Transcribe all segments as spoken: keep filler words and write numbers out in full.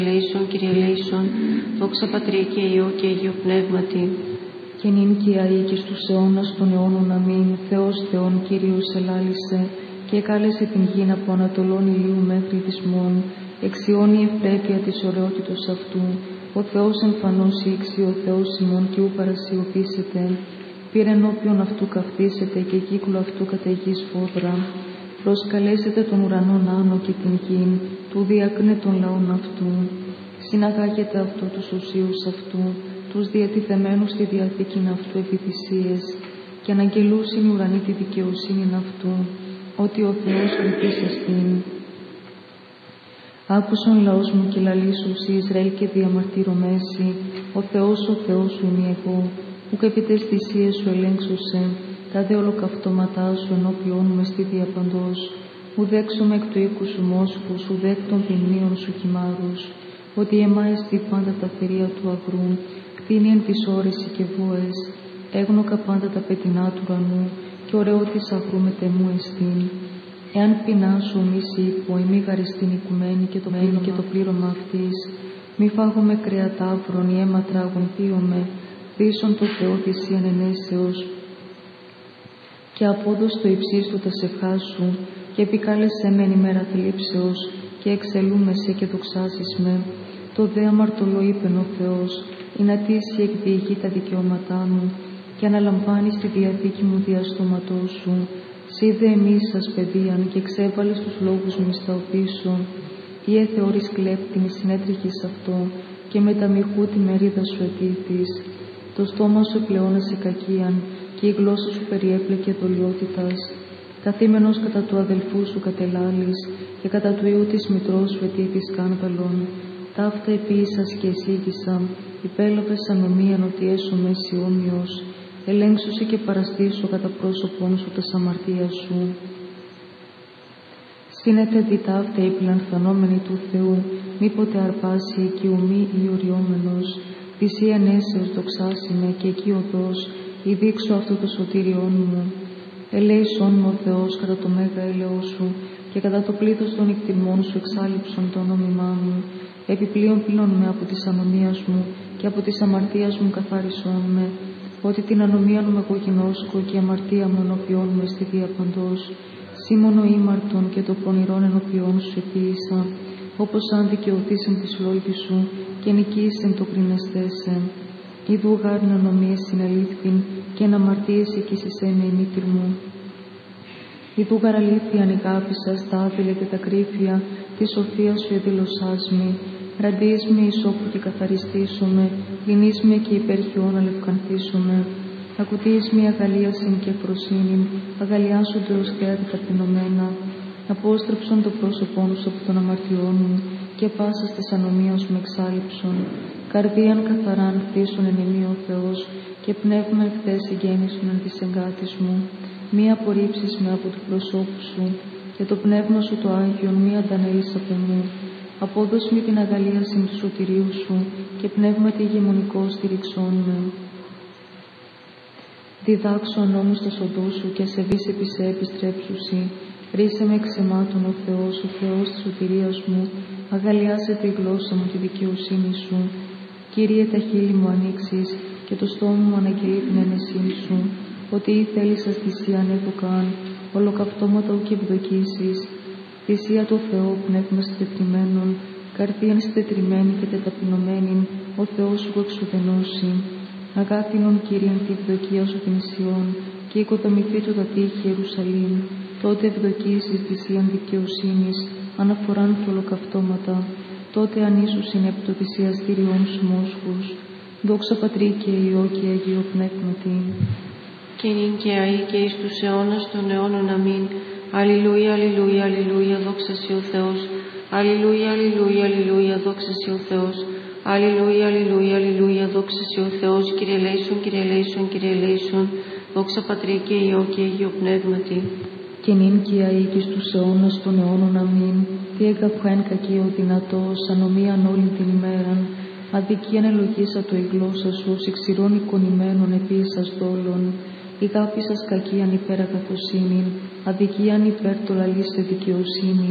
Λέησον, Κύριε Λέησον, δόξα Πατρί και Υιό και Αγίο Πνεύματι. Και νυν και αεί και στους αιώνας των αιώνων αμήν, Θεός Θεόν Κύριος ελάλησε, και εκάλεσε την γην από ανατολών ηλίου μέχρι δυσμών, εξιώνει η ευπρέπεια της ωραιότητος αυτού, ο Θεός εμφανώς ήξει, ο Θεός ημών και ου παρασιωπήσετε, πήρε ενώπιον αυτού καυτίσετε και κύκλο αυτού καταιγεί σφόδρα. Προσκαλέσετε τον ουρανόν άνω και την γην, του διακνέ των λαών αυτού. Συναγάγετε αυτό τους οσίους αυτού, τους διατηθεμένους στη διαθήκην αυτού επιθυσίες, και αναγγελούσιν οι ουρανοί τη δικαιοσύνην αυτού, ότι ο Θεός κριτής εστίν. Άκουσον λαός μου και λαλήσους η Ισραήλ και διαμαρτυρομέσι, ο Θεός ο Θεός σου είναι εγώ, ουκ επί τες θυσίες σου ελέγξουσε, τα δε ολοκαυτώματά σου ενώπιόν με στη διαπαντός, ουδέξομαι εκ του οίκου σου μόσχους, ουδέ εκ των ποινίων σου χυμάρους, ότι εμά εστι πάντα τα θηρία του αγρού, κτίνει εν της όρεση και βόες, έγνοκα πάντα τα πετεινά του ουρανού, και ωραίο της αγρού μετεμού εστίν. Εάν πεινάσω μη σύπω, ή μη γαριστήν οικουμένη και το πλήρωμα, και το πλήρωμα αυτής, μη φάγομαι κρεατάφρον ή αίμα τράγων πίωμε, δίσον το Θεό θυσίαν ενέσεως, και απόδος το υψίστου τα σευχά σου, και επικάλεσέ με εν ημέρα θλίψεως, και εξελούμε σε και δοξάσεις με. Το δε αμαρτωλό είπεν ο Θεός, ή να τύσει εκδιηγεί τα δικαιώματά μου, και αναλαμβάνεις τη διαθήκη μου διαστόματός σου. Σύ δε εμείς σας παιδείαν, και εξέβαλες τους λόγους μου στα οπίσω, ή εθεώρης κλέπτην συνέτριχης αυτό, και με τα μοιχού τη μερίδα σου ετήθης. Το στόμα σου πλεώνασε κακίαν, και η γλώσσα σου περιέπλεκε δολιότητας. Καθήμενος κατά του αδελφού σου κατελάλης, και κατά του ιού της μητρός σου ετήθης σκάνδαλον. Ταύτα επίησας και εισήγησα, υπέλαβες ανομίαν ότι έσωμαι εσύ όμοιος, ελέγξουσι και παραστήσω κατά πρόσωπον σου τα αμαρτία σου. Σύνετε δι ταύτα η πλανθανόμενη του Θεού, μήποτε αρπάσει εκεί ουμή ή οριόμενος, θυσία ενέσεως δοξάσιμε και εκεί οδός, ή δείξω αυτό το σωτήριόν μου. Ελέησον μου ο Θεός κατά το μέγα έλεος σου, και κατά το πλήθος των εκτιμών σου εξάλληψον το όνομά μου. Επιπλέον πλύνον με από της ανομίας μου, και από της αμαρτίας μου καθάρισον με, ότι την ανομία μου εγώ γινώσκω, και η αμαρτία μου ενώπιόν με στη διαπαντός. Σήμωνο ήμαρτον και το πονηρόν ενώπιόν σου επίησα, όπως αν δικαιωθήσεν της λόγης σου, και νικήσεν το κρινεστέσαι. Ιδού γάρν ανομίες συνελήφθην, και εν αμαρτίες οικήσεσέ με η μήτηρ μου. Ιδού γαραλήθεια ανηγάπησα στα άδειλα και τα κρύφια, τη σοφία σου εδήλωσάς μη. Ραντείς με ισόπου και καθαριστήσομαι, λυνείς με και υπέρχιον αλευκανθήσομαι. Ακουτείς με αγαλίασιν και φροσύνην, αγαλιάσονται ως θέατη ταπεινωμένα. Απόστρεψον το πρόσωπόν σου από των αμαρτιών μου, και πάσα της ανομίας μου εξάλληψον. Καρδίαν καθαράν χτίσον εν ημί ο Θεός, και πνεύμα εχθές εγγέννησον εν της εγκάτης μου. Μη απορρίψεις με από του προσώπου σου, και το πνεύμα σου το Άγιον μη αντανέλεις από μου. Απόδος μη την αγαλίασιν του σωτηρίου σου, και πνεύματι ηγεμονικό στηριξών με. Διδάξω νόμους τα σοδό σου, και ασεβείς επί σε επιστρέψουσι. Ρίσε με εξαιμάτων ο Θεός, ο Θεός της σωτηρίας μου, αγαλιάσετε η γλώσσα μου τη δικαιοσύνη σου. Κύριε, τα χείλη μου ανοίξεις, και το στόμα μου αναγγελεί την ένεσή σου, ότι ή θέλησας θυσίαν έδωκαν, ολοκαυτώματα ουκ ευδοκίσεις. Θυσία του Θεού, πνεύμα συντετριμένων, καρδίαν συντετριμένη και τεταπεινωμένη, ο Θεός σου εξουδενώσει. Αγάπηνον Κύριον τη ευδοκία σου την Σιών, και οικοδομηθεί του τα τείχη Ιερουσαλήμ. Τότε ευδοκίσεις θυσίαν δικαιοσύνης, αναφοράν του ολοκαυτώματα. Τότε ανήσουσιν επί το θυσιαστήριον σου μόσχους. Δόξα Πατρί και Υιό και Αγίο Πνεύματι. Και νυν και αεί και εις τους αιώνας των αιώνων αμήν. Αλληλούια, αλληλούια, αλληλούια, δόξα σοι ο Θεός. Αλληλούια, αλληλούια, αλληλούια, δόξα σοι ο Θεός. Αλληλούια, αλληλούια, αλληλούια, δόξα σοι ο Θεός. Κύριε Λέησον, Κύριε Λέησον, Κύριε Λέησον. Δόξα Πατρί και Υιό και Αγίο Πνεύματι. Και νυν και αεί και στους αιώνας των αιώνων αμήν. Τι εγαπχαέν κακίο δυνατός, ανομίαν όλην την ημέραν. Αδικίαν ελογίσα το η γλώσσα σου, σιξηρών εικονημένων επίησας δόλων. Ηγάπησας κακίαν υπέρ αγαθοσύνην, αδικίαν υπέρ το λαλίστε δικαιοσύνην.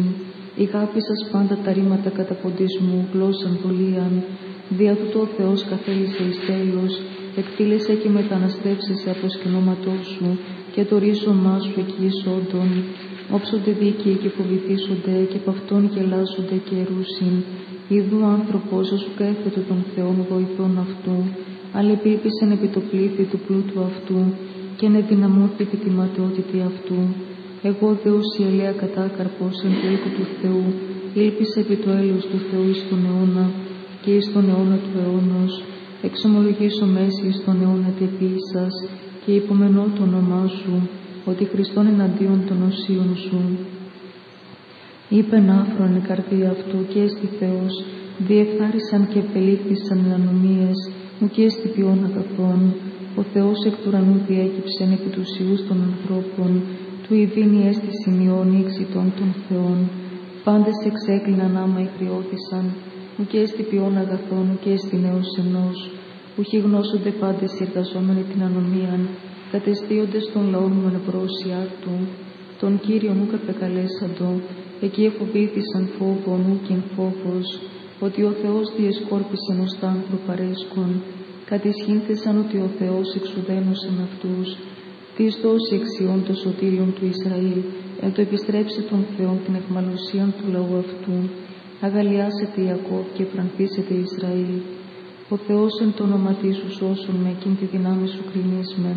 Ηγάπησας πάντα τα ρήματα καταποντισμού, γλώσσαν βολίαν. Δια τούτο ο Θεός καθέλησε εις τέλος, εκτήλεσε και μεταναστεύσεσαι από σκηνώματό σου, και το ρίζωμά σου εκεί όντων. Όψονται δίκαιοι και φοβηθήσονται, και απ' αυτόν γελάζονται και ερούσιν. Είδου ο άνθρωπος σου καέφετο των Θεών βοηθών αυτού, αλλά επίλπισεν επί το πλήθη του πλούτου αυτού, και ενεδυναμώθη επί τη ματαιότητη αυτού. Εγώ δε ως η ελαία κατάκαρπος εν το οίκο του Θεού, ήλπισα επί το έλεος του Θεού εις τον αιώνα, και εις τον αιώνα του αιώνος. Εξομολογήσω μέση εις τον αιώνα τη επίησας, και υπομενώ το όνομά σου, ότι Χριστόν εναντίον των οσίων σου. Είπεν άφρον η καρδία αυτού, και έστι Θεός, διεφθάρισαν και επελήφθησαν εν ανομίες, μου και έστι ποιόν αγαθών. Ο Θεός εκ του ουρανού διέκυψεν επί τους ιούς των ανθρώπων, του ειδίνει έστι σημειών ήξιτων των Θεών. Πάντες εξέκλειναν άμα ηχριώθησαν, μου και έστι ποιόν αγαθών, μου και έστι νέος ενός. Ουχι γνώσονται πάντες οι εργαζόμενοι την ανομίαν, κατεστίοντες των λαών μου ενεπρόσια του. Τον Κύριον ουκ επεκαλέσαντο, εκεί εφοβήθησαν φόβον ουκεν φόβος, ότι ο Θεός διεσκόρπισεν ως τ' άνθρω παρέσκον. Κατησχύνθησαν ότι ο Θεός εξουδένωσαν αυτούς. Τις δώσει εξιών το σωτήριον του Ισραήλ, εν το επιστρέψει των Θεών την αιχμαλωσίαν του λαού αυτού. Αγαλιάσετε Ιακώβ και φρανθήσετε Ισραήλ. Ο Θεός εν το όνοματί σου σώσον με, εκείνη τη δυνάμει σου κρινείς με.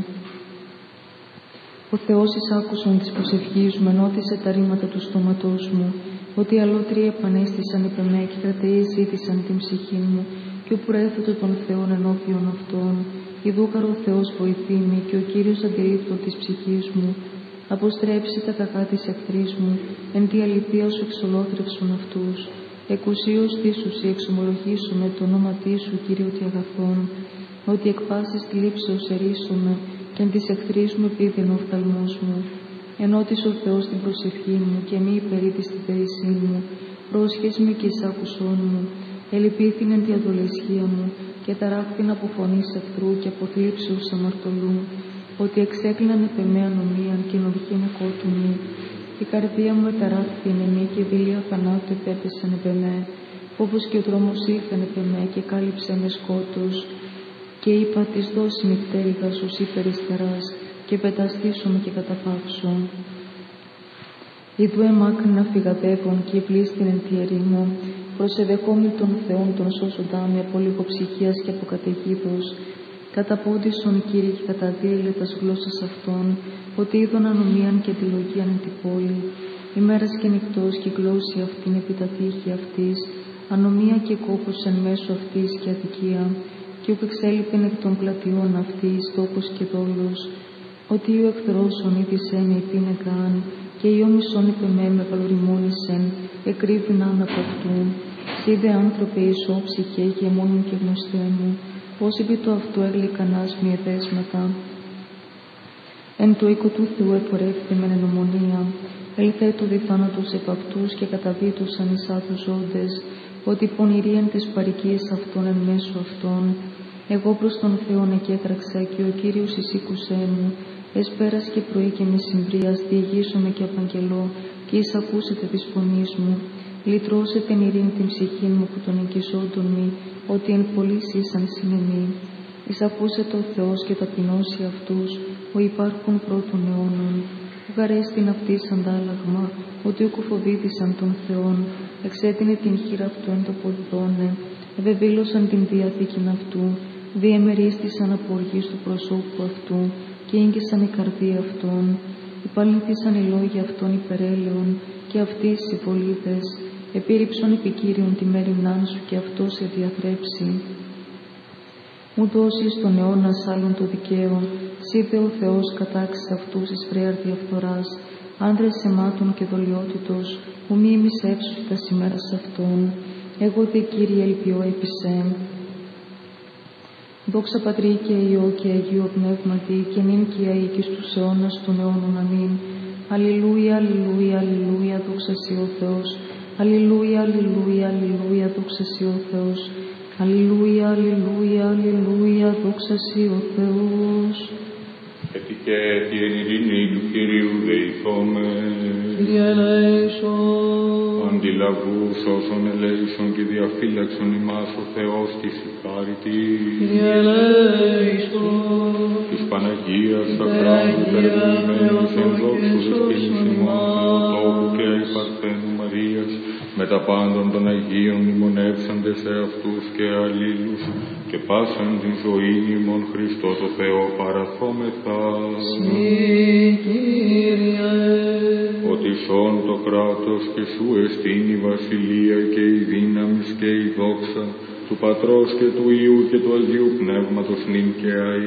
Ο Θεός εισάκουσον της προσευχής μου, ενώθησε τα ρήματα του στόματός μου, ότι αλλότριοι επανέστησαν υπ' εμέ και κρατεοί ζήτησαν την ψυχή μου, και όπου έθετο των Θεών ενώπιον αυτών. Ιδούκαρο ο Θεός βοηθήμη, και ο Κύριος αντιλήφθω της ψυχής μου. Αποστρέψει τα κακά της εχθρής μου, εν τη αληθεία σου εξολόθρευσον αυτούς. Εκουσίως θύσουσι εξομολογήσομαι το όνοματί σου, Κύριε ότι αγαθών, ότι εκ πάσης τη λήψεως ερίσομαι, και εν της εχθρής μου επίδεν ο οφθαλμός μου. Ενώτησε ο Θεός την προσευχή μου, και μη υπερήτης τη θέλησή μου. Πρόσχες με και εισάκουσόν μου. Ελυπήθην εν τη αδολεσχία μου, και ταράχθην από φωνής εχθρού και από θλίψεως αμαρτωλού, ότι εξέκλειναν επ' εμέ ανομίαν και ενοχήν εκότουνη. Η καρδία μου εταράχθη εν εμέ, και δειλία θανάτου επέπεσαν επ' εμέ. Όπως και ο δρόμος ήρθαν επ' εμέ, και κάλυψε με σκότος. Και είπα της δώσει μη πτέρυγα σου σύ περιστεράς, και πεταστήσομαι και καταπαύσω. Ιδού εμάκρυνα φυγαδεύων, και πλήστην εν τη ερήμο, προσεδεχόμη των Θεών των σώσοντά με από λιχοψυχίας και από καταιγίδος. Καταπόντησον Κύριε και καταδίελε τας γλώσσας αυτών, ότι είδον ανομίαν και αντιλογίαν εν τη πόλη. Ημέρας και νυχτός και γλώσση αυτήν επί τα τείχη αυτής, ανομία και κόπος εν μέσω αυτής και αδικία, και ουκ εξέλιπεν εκ των πλατιών αυτής τόπος και δόλος. Ότι ο εχθρόσον είδησεν επίνεκαν, και η όμισον υπ' εμέ μεγαλοριμόνησεν, εκρύβηναν από αυτού. Σίδε άνθρωπε ισόψυχε και μόνον και γνωστέ μου, ως επί το αυτό έγλικανάς μη εδέσματα. Εν το οίκο του Θεού επορεύθη μεν εν ομονία, ελθέτω δι θάνατος επ' αυτούς και καταβήτωσαν εις άδους ζώντες, ότι πονηρίαν τις παροικίες αυτών εν μέσω αυτών. Εγώ προς τον Θεόν εκέτραξα, και ο Κύριος εισήκουσέ μου. Εσπέρας και πρωί και μεσημβρίας διηγήσομαι και απαγγελώ, και εισακούσετε της φωνής μου. Λυτρώσετε εν ειρήνη την ψυχή μου που τον εγκυζόντων μη, ότι εν πολλής ήσαν συνεμή. Εισακούσετε ο Θεός και ταπεινώσει αυτούς, ο υπάρχων πρώτων αιώνων. Ουγαρέστην αυτής αντάλλαγμα, ότι οκοφοβήθησαν των Θεών, εξέτεινε την χείρα αυτού εν το ποδδόνε, ευεβήλωσαν την διαθήκην αυτού, διεμερίστησαν από οργής του προσώπου αυτού, και ήγγισαν η καρδία αυτών. Υπαλήθησαν οι λόγοι αυτών υπερέλεων, και αυτοί οι συμπολίτες, επίρρηψον επικύριον τη μέρημνάν σου, και αυτό σε διαθρέψει. Μου δώσεις τον αιώνα άλλον το δικαίο, σίδε ο Θεός κατάξεις αυτούς εις φρέαρ διαφθοράς, άνδρες αιμάτων και δολιότητος, που μη ημισεύσουν τα σημέρας αυτών. Εγώ δε Κύριε ελπιώ έπισε. Δόξα Πατρί και Υιό και Αγίο Πνεύματι, και νυν και αεί και στους αιώνας των αιώνων. Αμήν. Αλληλούια, αλληλούια, αλληλούια, δόξα σοι ο Θεός. Αλληλούια, αλληλούια, αλληλούια, δόξα σοι ο Θεός. Αλληλούια, αλληλούια, αλληλούια, δόξα σοι ο Θεός. Έτσι και την ειρήνη του Κυρίου δεηθώμε. Κύριε ελέησον. Αν αντιλαβούς όσων ελέησον και διαφύλαξον ημάς ο Θεός της ηχάρητης. Κύριε ελέησον. Της Παναγίας Σαχράντου περιποιημένης εν δόξου δεσποίνης ημών Θεοτόκου και η Παρθένου Μαρίας, με τα πάντων των Αγίων μνημονεύσαντες εαυτούς και αλλήλους, και πάσαν την ζωή ημών Χριστό το Θεό παραθόμεθα. Συ, Κύριε. Ότι σών το κράτος και σου εστίν η βασιλεία και η δύναμη και η δόξα του Πατρός και του Υιού και του Αγίου Πνεύματος νυν και αεί